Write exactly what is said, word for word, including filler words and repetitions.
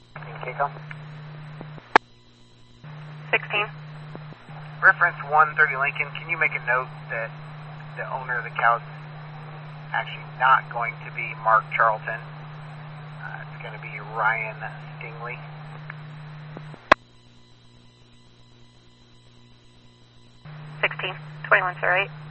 K-Com. sixteen. Reference one thirty Lincoln, can you make a note that the owner of the cow is actually not going to be Mark Charlton? Uh, it's going to be Ryan Stingley. sixteen. twenty-one's all right.